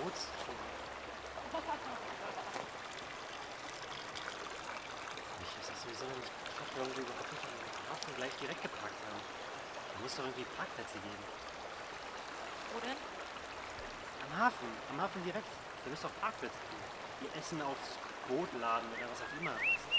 Boots. Ich ist das sowieso nicht bekloppt, irgendwie überhaupt nicht am Hafen gleich direkt geparkt haben. Da muss doch irgendwie Parkplätze geben. Wo denn? Am Hafen direkt. Da müsste doch Parkplätze geben. Die Essen aufs Boot laden oder was auch immer.